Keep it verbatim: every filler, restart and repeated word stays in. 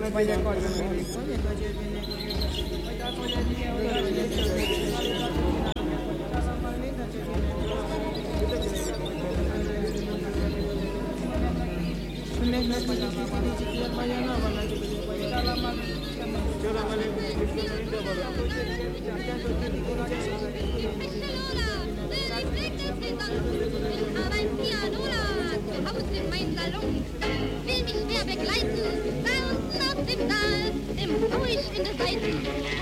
Vagy akarsz. Aber ein Pianola aus in mein Salon will mich schwer begleiten. Da unten auf dem Saal, dem schau ich in die Seiten.